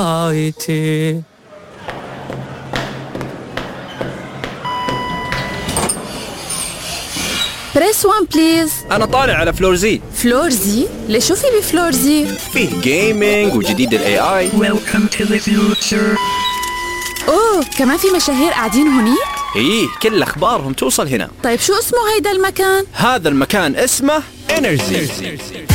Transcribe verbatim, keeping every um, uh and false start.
آيتي. بريس وان بليز. أنا طالع على فلور زي. فلور زي؟ ليش شو في بفلور زي؟ فيه جيمينج وجديد ال إيه آي. Welcome to the future. أوه كمان في مشاهير قاعدين هوني؟ إيه كل أخبارهم توصل هنا. طيب شو اسمه هيدا المكان؟ هذا المكان اسمه إنرجي.